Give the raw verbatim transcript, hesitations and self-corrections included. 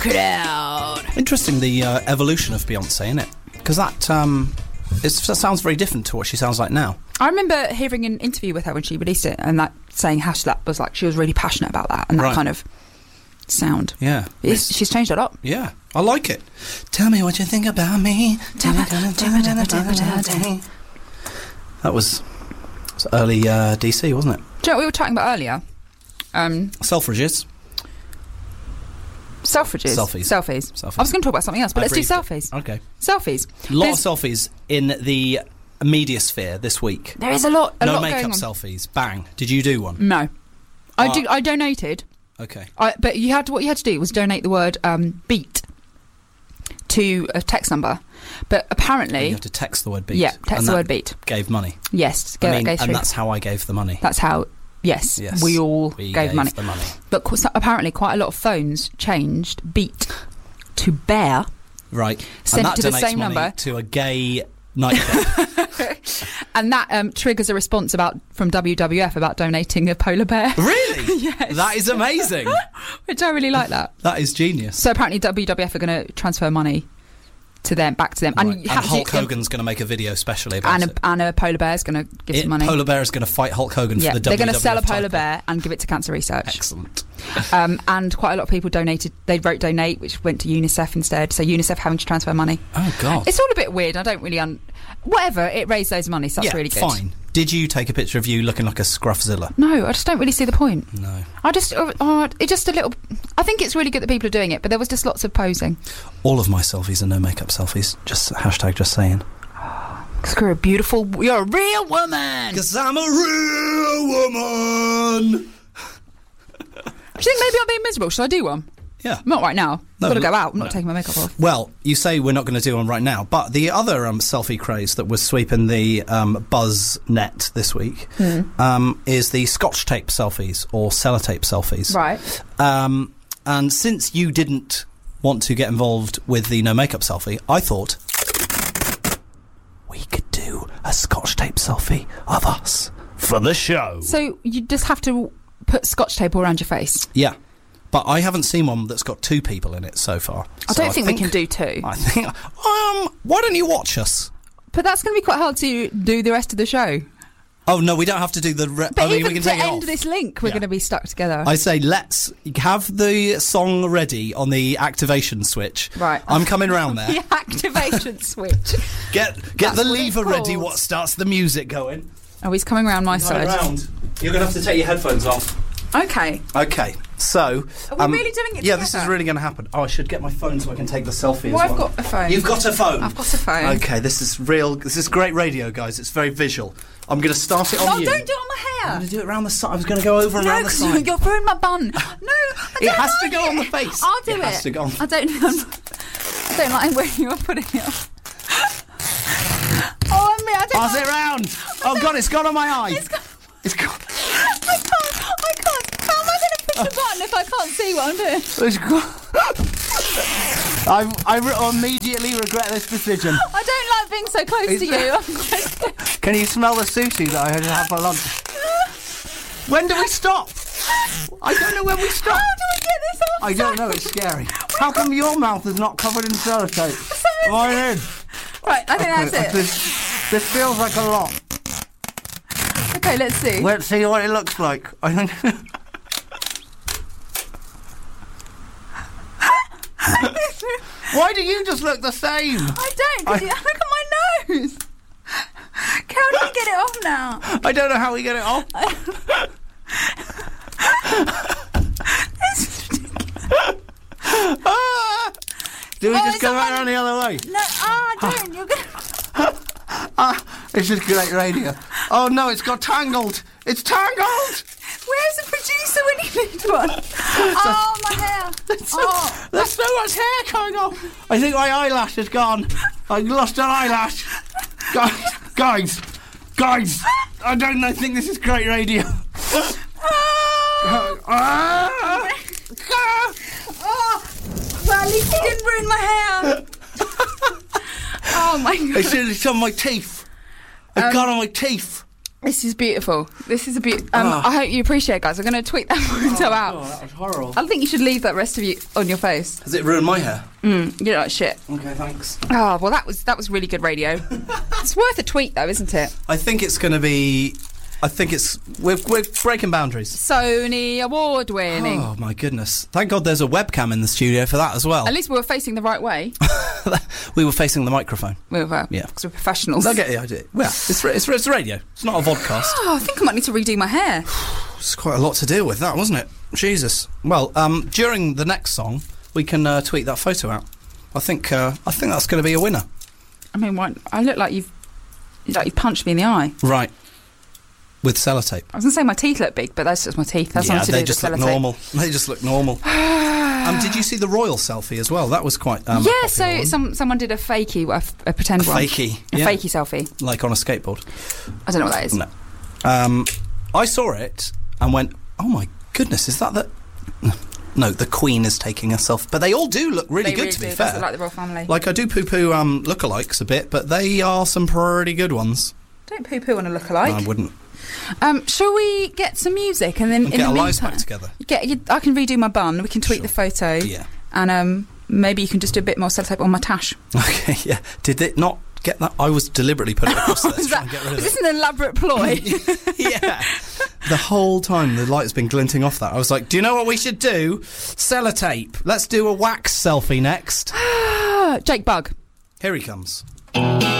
crowd. Interesting, the uh, evolution of Beyonce, isn't it? Because that, um, it's, that sounds very different to what she sounds like now. I remember hearing an interview with her when she released it, and that saying how she, that was like she was really passionate about that and that right. kind of sound. Yeah, it's, she's changed a lot. Yeah, I like it. Tell me what you think about me. That was, was early uh, D C, wasn't it? Do you know what we were talking about earlier? Um, Selfridges. Selfridges. Selfies. Selfies. Selfies. I was going to talk about something else, but I let's do breathed selfies. It. Okay. Selfies. A lot There's, of selfies in the media sphere this week. There is a lot. A no lot makeup going on. selfies. Bang. Did you do one? No. I Uh, do. I donated. Okay. I, but you had to, what you had to do was donate the word um, beat to a text number. But apparently... You have to text the word beat. Yeah, text and the that word beat. Gave money. Yes. I mean, go and through. that's how I gave the money. That's how... Yes, yes, we all we gave, gave money. the money. But qu- so apparently quite a lot of phones changed beat to bear. Right. Sent and that to the donates same money number. to a gay nightclub. And that um, triggers a response about from W W F about donating a polar bear. Really? Yes. That is amazing. Which I really like that. That is genius. So apparently W W F are going to transfer money to them, back to them. Right. And, And, you have Hulk to, Hogan's going to make a video specially about and it. a, and a polar bear's going to give it some money. Polar Bear is going to fight Hulk Hogan yeah, for the they're W W F going to sell a polar title. bear and give it to cancer research. Excellent. Um, and quite a lot of people donated. They wrote donate, which went to UNICEF instead. So UNICEF having to transfer money. Oh God! It's all a bit weird. I don't really un. Whatever. It raised loads of money, so that's yeah, really good. Fine. Did you take a picture of you looking like a scruffzilla? No, I just don't really see the point. No. I just, oh, oh, it just a little. I think it's really good that people are doing it, but there was just lots of posing. All of my selfies are no makeup selfies. Just hashtag just saying. Because you're a beautiful, you're a real woman. Because I'm a real woman. Do you think maybe I'm being miserable? Should I do one? Yeah. Not right now. No, I've got to no, go out. I'm no. not taking my makeup off. Well, you say we're not going to do one right now, but the other um, selfie craze that was sweeping the um, buzz net this week mm. um, is the Scotch tape selfies or sellotape selfies. Right. Um, and since you didn't want to get involved with the no makeup selfie, I thought we could do a Scotch tape selfie of us for the show. So you just have to put Scotch tape all around your face? Yeah. But I haven't seen one that's got two people in it so far. I so don't I think, think we can do two. I think. Um, why don't you watch us? But that's going to be quite hard to do the rest of the show. Oh no, we don't have to do the. Re- But I mean, even we can to take it end off. this link, we're Yeah. going to be stuck together. I say let's have the song ready on the activation switch. Right. I'm coming round there. The activation switch. Get get That's the what it's lever ready. called. What starts the music going? Oh, he's coming round my side. Round. You're gonna have to take your headphones off. Okay. Okay. So. Are we um, really doing it Yeah, together? this is really going to happen. Oh, I should get my phone so I can take the selfie Well, as I've well. got a phone. You've got a phone. I've got a phone. Okay, this is real. This is great radio, guys. It's very visual. I'm going to start it on No, you. don't do it on my I'm hair. going to do it around the side. I was going to go over and No, around the because side. you're ruining my bun. No, I It don't has to like go it. on the face. I'll do It it. has to go on- I don't. I don't like when you're putting it on. Oh, I mean, I don't. Pass like it round. Oh God, it's gone on my eye. It's got- It's gone. I can't. I can't. How am I going to push the button if I can't see what I'm doing? It's gone. I I re- immediately regret this decision. I don't like being so close It's- to you. I'm quite Can you smell the sushi that I had to have for lunch? When do we stop? I don't know when we stop. How do we get this off? I don't know, it's scary. How come your mouth is not covered in sellotape? Mine is. Right, I think Okay, that's it. This, this feels like a lot. Okay, let's see. Let's see what it looks like. I think. Why do you just look the same? I don't. Cause I- you, look at my nose. How do we get it off now? I don't know how we get it off. Ah! Do we Oh, just it's go on right my- around the other way? No, ah, don't. You're gonna. Ah, it's just great radio. Oh no, it's got tangled. It's tangled. Where's the producer when you need one? Oh, my hair. Oh, There's so much hair coming off. I think my eyelash is gone. I lost an eyelash. Guys, guys, guys. I don't know, think this is great radio. oh, Ah! oh. Well, at least you didn't ruin my hair. Oh my god. It's, it's on my teeth. It's Um, gone on my teeth. This is beautiful. This is a beaut. Um, Oh. I hope you appreciate it, guys. I'm going to tweet that photo Oh, out. God, that was horrible. I think you should leave that rest of you on your face. Has it ruined my hair? Mm, you're like shit. Okay, thanks. Oh, well, that was that was really good radio. It's worth a tweet, though, isn't it? I think it's going to be... I think it's... We're, we're breaking boundaries. Sony award winning. Oh, my goodness. Thank God there's a webcam in the studio for that as well. At least we were facing the right way. We were facing the microphone. We were, Yeah. because we're professionals. I get the idea. Well, it's, it's, it's radio. It's not a vodcast. Oh, I think I might need to redo my hair. It's quite a lot to deal with, that, wasn't it? Jesus. Well, um, during the next song, we can uh, tweet that photo out. I think uh, I think that's going to be a winner. I mean, why, I look like you've like you punched me in the eye. Right. With sellotape. I was going to say my teeth look big, but that's just my teeth. That's yeah, nothing to they do just with look the sellotape. normal. They just look normal. um, did you see the royal selfie as well? That was quite um, a Yeah, popular so one. some someone did a fakey, a, f- a pretend one. Fakey, A yeah. fakey selfie. Like on a skateboard. I don't know what that is. No. Um, I saw it and went, oh my goodness, is that the... No, the Queen is taking herself. But they all do look really They good, really to be do. fair. Does look like the royal family. Like, I do poo-poo um, lookalikes a bit, but they are some pretty good ones. Don't poo-poo on a lookalike. I wouldn't. Um, shall we get some music and then And in get the our lives meantime, back together. Get, you, I can redo my bun. We can tweet Sure. the photo. Yeah. And um, maybe you can just do a bit more sellotape on my tash. Okay, yeah. Did it not get that? I was deliberately putting it across there to Was try that- and get rid of was it. this an elaborate ploy? Yeah. The whole time the light's been glinting off that, I was like, do you know what we should do? Sellotape. Let's do a wax selfie next. Jake Bug. Here he comes. Thank